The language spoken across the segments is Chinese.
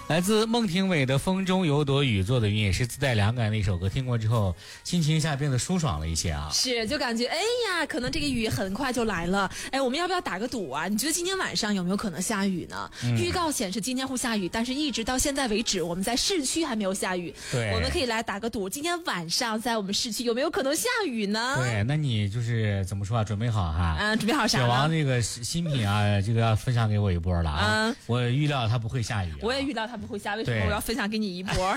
来自孟庭苇的《风中有朵雨做的云》，也是自带凉感的一首歌，听过之后心情一下变得舒爽了一些啊。 是，就感觉哎呀，可能这个雨很快就来了。哎，我们要不要打个赌啊？你觉得今天晚上有没有可能下雨呢？预告显示今天会下雨，但是一直到现在为止，我们在市区还没有下雨。 对， 我们可以来打个赌，今天晚上在我们市区有没有可能下雨呢？ 对，那你就是怎么说啊？准备好哈？ 准备好啥了？ 小王这个新品啊，这个要分享给我一波了啊！我预料它不会下雨啊。 我也预料它不会下，为什么我要分享给你一波？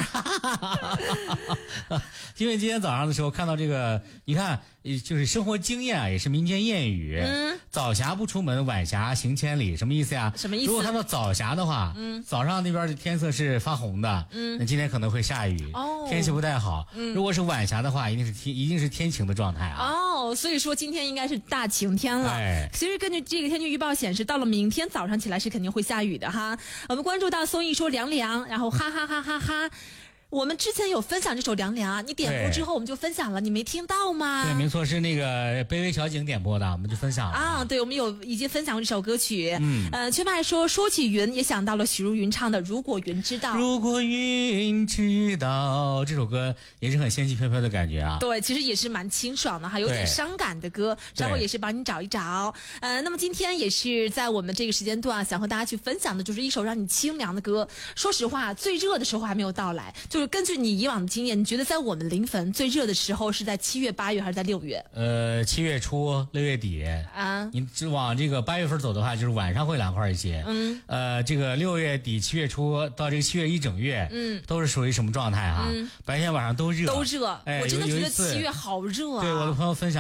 因为今天早上的时候看到这个，你看，就是生活经验啊，也是民间谚语。早霞不出门，晚霞行千里，什么意思呀？ 什么意思？ 如果看到早霞的话，早上那边的天色是发红的，那今天可能会下雨，天气不太好。如果是晚霞的话，一定是天晴的状态啊。 所以说今天应该是大晴天了。其实根据这个天气预报显示，到了明天早上起来是肯定会下雨的哈。我们关注到松一说凉凉，然后哈哈哈哈哈。我们之前有分享这首凉凉，你点播之后我们就分享了，你没听到吗？ 对，没错，是那个卑微小景点播的，我们就分享了啊。对，我们已经分享过这首歌曲。缺麦说起云也想到了许茹芸唱的《如果云知道》。如果云知道，这首歌也是很仙气飘飘的感觉啊。对，其实也是蛮清爽的，还有点伤感的歌，稍后也是帮你找一找。那么今天也是在我们这个时间段，想和大家去分享的就是一首让你清凉的歌。说实话，最热的时候还没有到来。就是根据你以往的经验，你觉得在我们临汾最热的时候是在7月、8月还是在6月？7月初、6月底啊。你只往这个8月份走的话，就是晚上会凉快一些。这个6月底、7月初到这个7月一整月，都是属于什么状态哈？白天晚上都热。我真的觉得7月好热啊！对，我的朋友分享。